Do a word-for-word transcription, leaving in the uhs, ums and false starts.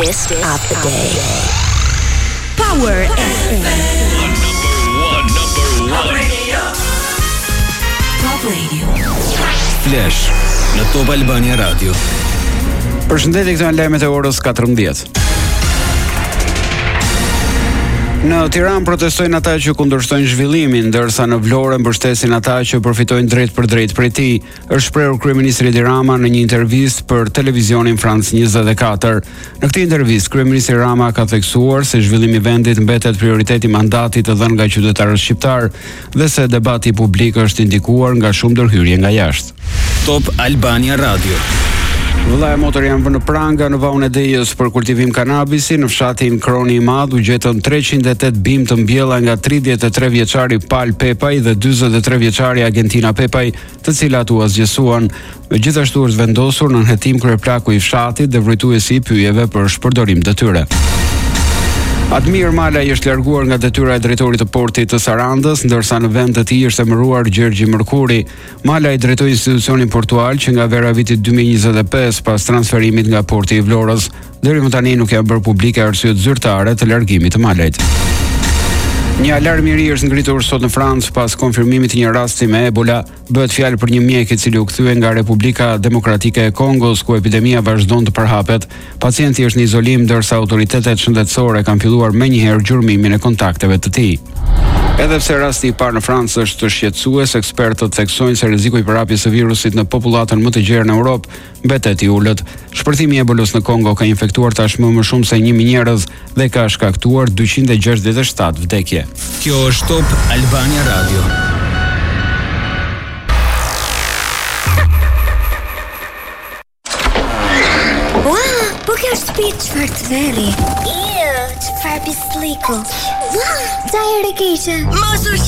artist of the day. Power F M. Number one, number one. Radio. Top Radio. Flash në Top Albania Radio. Përshëndetje, këto janë lajmet e orës katërmbëdhjetë. Në Tiranë protestojnë ata që kundërshtojnë zhvillimin, ndërsa në Vlorë mbështesin ata që përfitojnë drejt për drejt prej tij, është shprehur kryeministri Edi Rama në një intervistë për televizionin France njëzet e katër. Në këtë intervistë, kryeministri Rama ka theksuar se zhvillimi i vendit mbetet prioriteti i mandatit të dhënë nga qytetarët shqiptar dhe se debati publik është indikuar nga shumë ndërhyrje nga jashtë. Top Albania Radio. Vëlla e motor janë vënë pranga në vaun e Dejës për kultivim kanabisi. Në fshatin Kroni i Madh u gjetën treqind e tetë bimë të mbjella nga tridhjetë e tre vjeçari Pal Pepaj dhe dyzet e tre vjeçari Argentina Pepaj, të cilat u asgjësuan. Gjithashtu është vendosur në nënhetim kryeplaku i fshatit dhe vërtetuesi i pyjeve për shpërdorim detyre. Admir Malaj është larguar nga detyra e drejtorit të portit të Sarandës, ndërsa në vend të tij është emëruar Gjergji Mërkuri. Malaj drejtoi institucionin portual që nga vera vitit dy mijë e njëzet e pesë pas transferimit nga porti i Vlorës. Deri më tani nuk janë bërë publike arsyet zyrtare të largimit të Malajt. Një alarm i ri është ngritur sot në Francë pas konfirmimit të një rasti me Ebola. Bëhet fjalë për një mjek i cili u kthye nga Republika Demokratike e Kongos, ku epidemia vazhdon të përhapet. Pacienti është në izolim, ndërsa autoritetet shëndetësore kanë filluar menjëherë gjurmimin e kontakteve të tij. Edhe pse rasti i parë në Francë është shqetësues, ekspertët theksojnë se rreziku i përhapjes së virusit në popullatën më të gjerë në Europë mbetet i ulët. Shpërthimi i Ebolës në Kongo ka infektuar tashmë më shumë se një mijë njerëz dhe ka shkaktuar dyqind e gjashtëdhjetë e shtatë vdekje. Kjo është Top Albania Radio. Wow, po kjo është shtëpi çfarë të veri. Ew, çfarë pisliku. Wow, ta herë keqe. Mos u